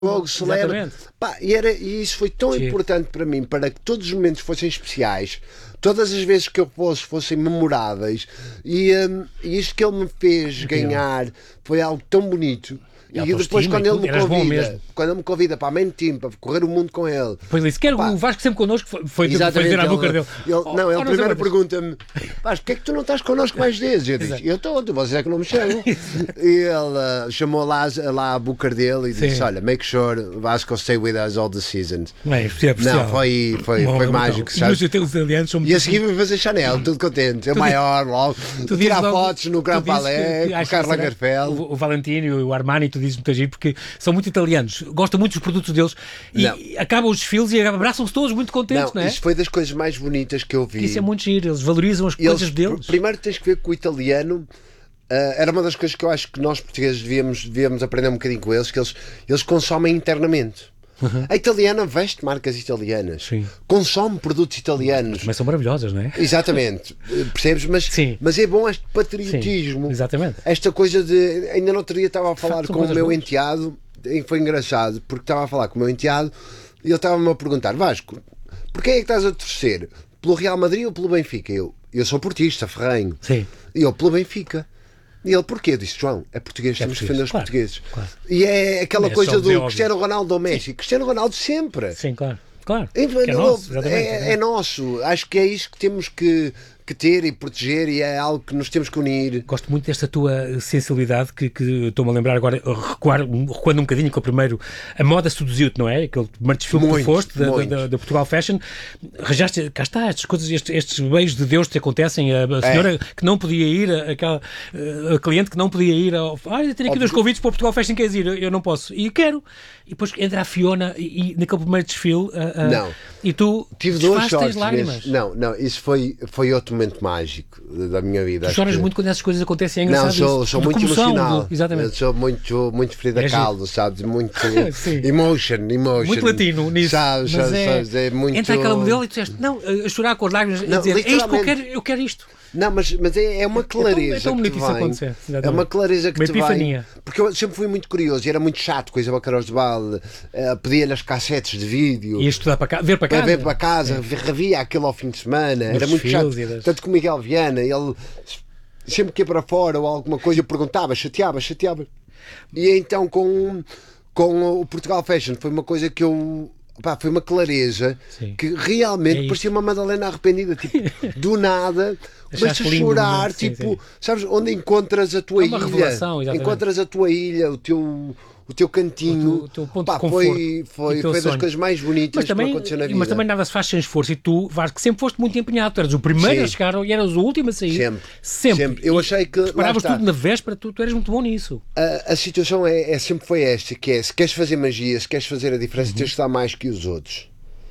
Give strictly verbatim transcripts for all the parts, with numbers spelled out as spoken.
logo celebra. Pá, e, era, e isso foi tão Sim. importante para mim, para que todos os momentos fossem especiais, todas as vezes que eu fosse fossem memoráveis, e, um, e isto que ele me fez ganhar foi algo tão bonito. E, e depois quando ele, me convida, quando ele me convida para a main team, para correr o mundo com ele, pois ele quer o Vasco sempre connosco, foi, foi dizer à boca dele. Ele, oh, não, ele oh, primeiro pergunta-me: Vasco, porquê é que tu não estás connosco mais vezes? Eu disse: eu estou, vocês é que não me chamam. E ele uh, chamou lá, lá a boca dele e disse: Sim. olha, make sure Vasco stay with us all the seasons. Bem, é não, foi, foi, foi mágico. Então. E a seguir vim fazer Chanel, tudo contente. Eu maior, logo, tirar fotos no Grand Palais, com o Karl Lagerfeld. O Valentino e o Armani, tu dizes muito agir, porque são muito italianos, gostam muito dos produtos deles e não. acabam os desfiles e abraçam-se todos muito contentes, não, não é? Isso foi das coisas mais bonitas que eu vi. Isso é muito giro, eles valorizam as eles, coisas deles. Primeiro tens que ver que o italiano uh, era uma das coisas que eu acho que nós portugueses devíamos, devíamos aprender um bocadinho com eles, que eles, eles consomem internamente. Uhum. A italiana veste marcas italianas, Sim. consome produtos italianos. Mas são maravilhosas, não é? Exatamente, percebes? Mas, mas é bom este patriotismo. Sim. Exatamente. Esta coisa de. Ainda no outro dia estava a falar com o meu boas. enteado, e foi engraçado, porque estava a falar com o meu enteado e ele estava-me a perguntar: Vasco, porquê é que estás a torcer? Pelo Real Madrid ou pelo Benfica? Eu, eu sou portista, ferrenho. Sim. E eu, pelo Benfica. E ele, porquê? Eu disse: João, é português, temos que defender os claro, portugueses. Claro. E é aquela é coisa do óbvio. Cristiano Ronaldo ou Messi. Sim. Cristiano Ronaldo sempre. Sim, claro. Claro. É, é, nosso, é, é nosso. Acho que é isso que temos que, que ter e proteger, e é algo que nos temos que unir. Gosto muito desta tua sensibilidade que, que estou-me a lembrar agora, recuar, recuando um bocadinho com o primeiro. A moda seduziu-te, não é? Aquele primeiro desfile que tu foste da, da, da Portugal Fashion. Rejaste, cá está, estas coisas, estes, estes beijos de Deus que acontecem. A, a senhora é. que não podia ir, aquela a, a cliente que não podia ir. Ao, ah, eu tenho aqui Óbvio. dois convites para o Portugal Fashion, queres ir? Eu, eu não posso. E eu quero. E depois entra a Fiona e, e naquele primeiro desfile. Uh, uh, não. E tu tive duas sortes. Lágrimas. Não, não, isso foi, foi outro momento mágico da minha vida. Tu choras que... muito quando essas coisas acontecem, é engraçado. Não, sou, sou muito comoção, emocional. Do... Exatamente. Eu sou muito, muito Frida é Kahlo, sabes? Muito emotion, emotion. Muito latino nisso. Sabes, mas sabes, é... sabes, é muito... Entra aquela modelo e tu disseste, não, a chorar com as lágrimas, não, a dizer, é isto que eu quero, eu quero isto. Não, mas, mas é, é uma clareza. É tão, é tão bonito isso acontecer. É uma clareza que uma te epifania. vem. Porque eu sempre fui muito curioso e era muito chato com a Isabel Queiroz de Val. Uh, pedia-lhe as cassetes de vídeo. E estudar para cá, ver para casa. Ver para casa, é. revia aquilo ao fim de semana. Nos era muito chato. Das... Tanto que o Miguel Viana, ele sempre que ia para fora ou alguma coisa, eu perguntava, chateava, chateava. E então com, com o Portugal Fashion foi uma coisa que eu. Pá, foi uma clareza Sim. que realmente é parecia uma Madalena arrependida, tipo, do nada, começas a chorar, sim, tipo, sim. sabes, onde encontras a tua é uma ilha, encontras a tua ilha, o teu, o teu cantinho, o teu, o teu ponto pá, de conforto, foi, foi, foi das coisas mais bonitas também, que aconteceu na vida. Mas também nada se faz sem esforço, e tu, Vasco, que sempre foste muito empenhado, tu eras o primeiro sim. a chegar e eras o último a sair. Sempre. Sempre. sempre. Eu achei que. Preparavas tudo na véspera, tu, tu eras muito bom nisso. A, a situação é, é sempre foi esta, que é, se queres fazer magia, se queres fazer a diferença, uhum. tens de estar mais que os outros.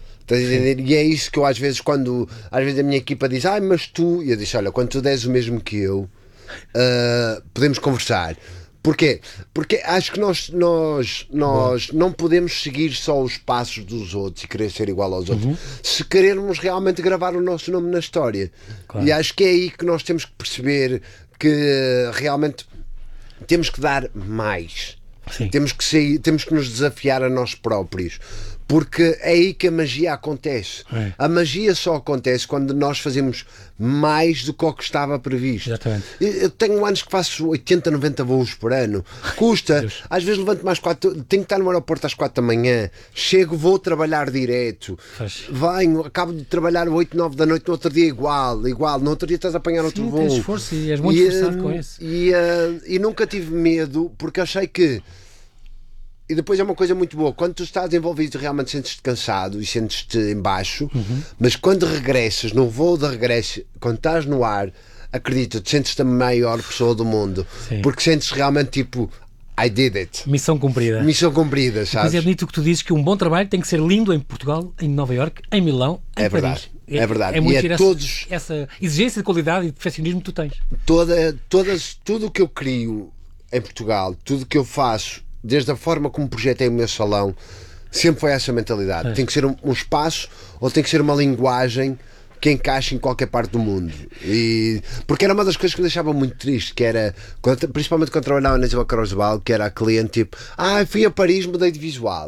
E é isso que eu às vezes, quando às vezes a minha equipa diz, ai, mas tu, e eu disse, olha, quando tu des o mesmo que eu, uh, podemos conversar. Porquê? Porque acho que nós, nós, nós não podemos seguir só os passos dos outros e querer ser igual aos outros, uhum. se querermos realmente gravar o nosso nome na história. Claro. E acho que é aí que nós temos que perceber que realmente temos que dar mais. Sim. Temos que sair, temos que nos desafiar a nós próprios. Porque é aí que a magia acontece. É. A magia só acontece quando nós fazemos mais do que o que estava previsto. Exatamente. Eu tenho anos que faço oitenta, noventa voos por ano. Custa. Às vezes levanto mais quatro. Tenho que estar no aeroporto às quatro da manhã. Chego, vou trabalhar direto. Faz. Venho, acabo de trabalhar oito, nove da noite. No outro dia igual. igual. No outro dia estás a apanhar outro Sim, voo. Tens esforço e és muito e, esforçado com isso. E, uh, e nunca tive medo, porque achei que. E depois é uma coisa muito boa, quando tu estás envolvido realmente sentes-te cansado e sentes-te em baixo, uhum. mas quando regressas, no voo de regresso, quando estás no ar, acredita, tu sentes-te a maior pessoa do mundo. Sim. Porque sentes realmente tipo, I did it. Missão cumprida. Missão cumprida, sabes? Mas é bonito que tu dizes que um bom trabalho tem que ser lindo em Portugal, em Nova Iorque, em Milão, em é Paris. Verdade. É, é verdade. É muito e é essa, todos... essa exigência de qualidade e de perfeccionismo que tu tens. Toda, todas, tudo o que eu crio em Portugal, tudo o que eu faço, desde a forma como projetei o meu salão, sempre foi essa mentalidade. É. Tem que ser um, um espaço ou tem que ser uma linguagem que encaixe em qualquer parte do mundo. E, porque era uma das coisas que me deixava muito triste, que era, principalmente quando trabalhava na Isabel Carlos de Val, que era a cliente tipo, ah, fui a Paris, mudei de visual.